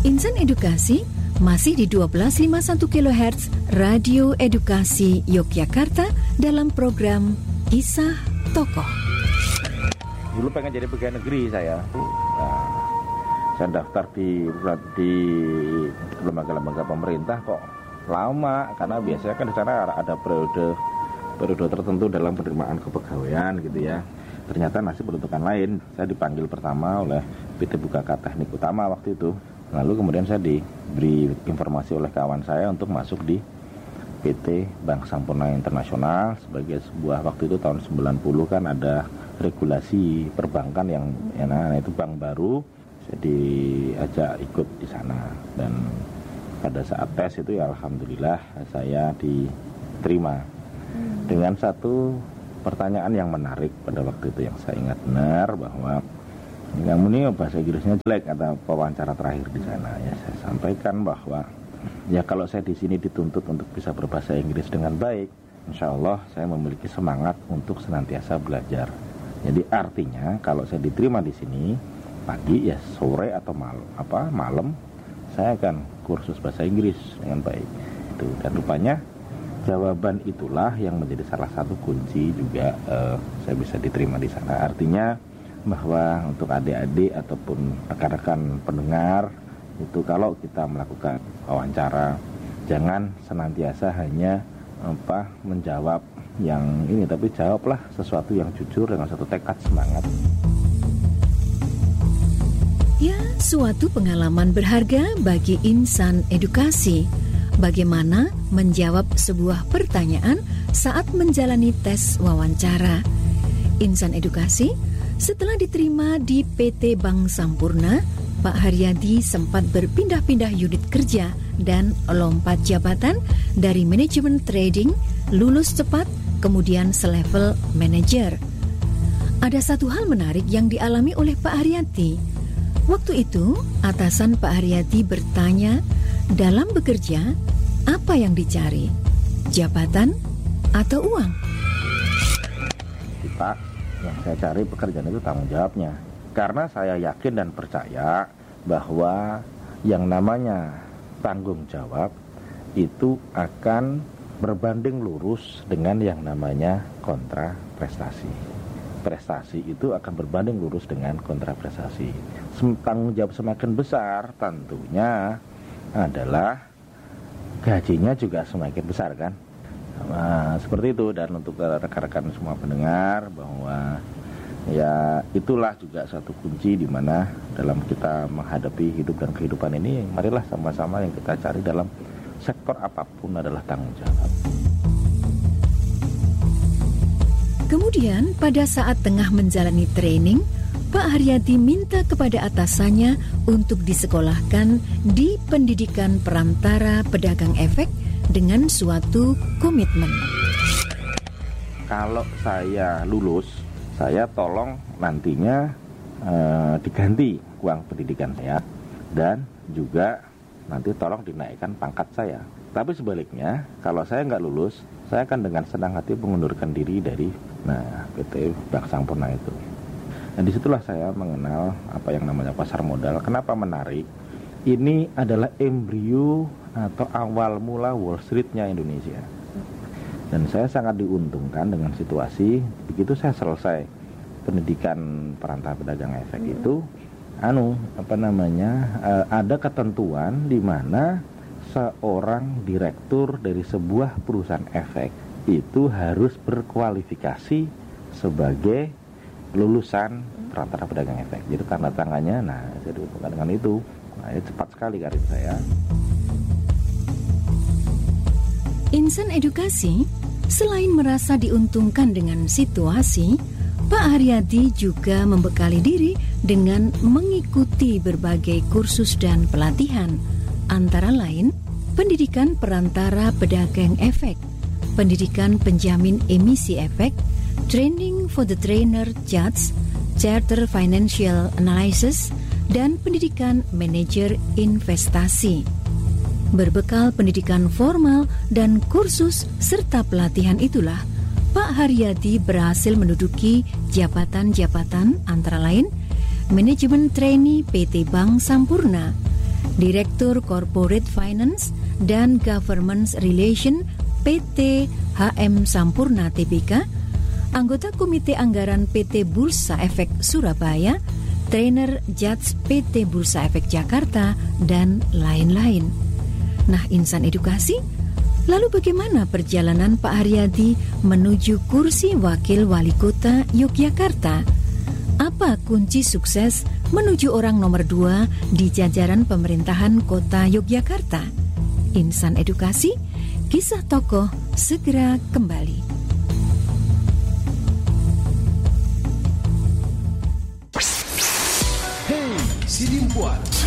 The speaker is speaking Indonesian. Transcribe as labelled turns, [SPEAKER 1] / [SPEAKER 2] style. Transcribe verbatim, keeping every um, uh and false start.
[SPEAKER 1] Insan Edukasi masih di dua belas lima puluh satu kilohertz Radio Edukasi Yogyakarta dalam program Kisah Tokoh.
[SPEAKER 2] Dulu pengen jadi pegawai negeri saya. Nah, saya daftar di di lembaga-lembaga pemerintah kok lama, karena biasanya kan di sana ada periode periode tertentu dalam penerimaan kepegawaian gitu ya. Ternyata nasib menentukan lain. Saya dipanggil pertama oleh P T Bukaka Teknik Utama waktu itu. Lalu kemudian saya diberi informasi oleh kawan saya untuk masuk di P T Bank Sampurna Internasional sebagai sebuah, waktu itu tahun sembilan puluh kan ada regulasi perbankan yang ya, nah itu bank baru. Saya diajak ikut di sana, dan pada saat tes itu ya alhamdulillah saya diterima hmm. dengan satu pertanyaan yang menarik pada waktu itu yang saya ingat benar, bahwa kamu ini bahasa Inggrisnya jelek, kata wawancara terakhir di sana. Ya saya sampaikan bahwa ya kalau saya di sini dituntut untuk bisa berbahasa Inggris dengan baik, insya Allah saya memiliki semangat untuk senantiasa belajar. Jadi artinya kalau saya diterima di sini pagi ya sore atau malam apa malam saya akan kursus bahasa Inggris dengan baik. Itu, dan rupanya jawaban itulah yang menjadi salah satu kunci juga uh, saya bisa diterima di sana. Artinya bahwa untuk adik-adik ataupun rekan-rekan pendengar itu, kalau kita melakukan wawancara jangan senantiasa hanya apa menjawab yang ini, tapi jawablah sesuatu yang jujur dengan satu tekad semangat.
[SPEAKER 1] Ya, suatu pengalaman berharga bagi insan edukasi. Bagaimana menjawab sebuah pertanyaan saat menjalani tes wawancara. Insan edukasi setelah diterima di P T Bank Sampurna, Pak Haryadi sempat berpindah-pindah unit kerja dan lompat jabatan dari manajemen trading, lulus cepat, kemudian selevel manajer. Ada satu hal menarik yang dialami oleh Pak Haryadi. Waktu itu, atasan Pak Haryadi bertanya, dalam bekerja, apa yang dicari? Jabatan atau uang?
[SPEAKER 2] Pak, yang saya cari pekerjaan itu tanggung jawabnya. Karena saya yakin dan percaya bahwa yang namanya tanggung jawab itu akan berbanding lurus dengan yang namanya kontra prestasi. Prestasi itu akan berbanding lurus dengan kontra prestasi. Tanggung jawab semakin besar tentunya adalah gajinya juga semakin besar kan. Nah, seperti itu. Dan untuk rekan-rekan semua pendengar, bahwa ya itulah juga satu kunci di mana dalam kita menghadapi hidup dan kehidupan ini, marilah sama-sama yang kita cari dalam sektor apapun adalah tanggung jawab.
[SPEAKER 1] Kemudian pada saat tengah menjalani training, Pak Haryadi minta kepada atasannya untuk disekolahkan di pendidikan perantara pedagang efek dengan suatu komitmen.
[SPEAKER 2] Kalau saya lulus, saya tolong nantinya eh, diganti uang pendidikan saya, dan juga nanti tolong dinaikkan pangkat saya. Tapi sebaliknya, kalau saya nggak lulus, saya akan dengan senang hati mengundurkan diri dari nah P T Bank Sampurna itu. Dan disitulah saya mengenal apa yang namanya pasar modal. Kenapa menarik? Ini adalah embrio atau awal mula Wall Street-nya Indonesia. Dan saya sangat diuntungkan dengan situasi begitu saya selesai pendidikan perantara pedagang efek hmm. itu, anu apa namanya uh, ada ketentuan di mana seorang direktur dari sebuah perusahaan efek itu harus berkualifikasi sebagai lulusan perantara pedagang efek. Jadi tanda tangannya, nah saya diuntungkan dengan itu. Nah, ini cepat sekali karir saya.
[SPEAKER 1] Insan edukasi, selain merasa diuntungkan dengan situasi, Pak Haryadi juga membekali diri dengan mengikuti berbagai kursus dan pelatihan, antara lain pendidikan perantara pedagang efek, pendidikan penjamin emisi efek, training for the trainer judge, charter financial analysis, dan pendidikan manajer investasi. Berbekal pendidikan formal dan kursus serta pelatihan itulah, Pak Haryadi berhasil menduduki jabatan-jabatan antara lain manajemen trainee P T Bank Sampurna, Direktur Corporate Finance dan Government Relation P T H M Sampurna T B K, anggota Komite Anggaran P T Bursa Efek Surabaya, trainer Judge P T Bursa Efek Jakarta, dan lain-lain. Nah, insan edukasi, lalu bagaimana perjalanan Pak Haryadi menuju kursi Wakil Wali Kota Yogyakarta? Apa kunci sukses menuju orang nomor dua di jajaran pemerintahan Kota Yogyakarta? Insan edukasi, kisah tokoh segera kembali.
[SPEAKER 3] Hey, Sidimpuan,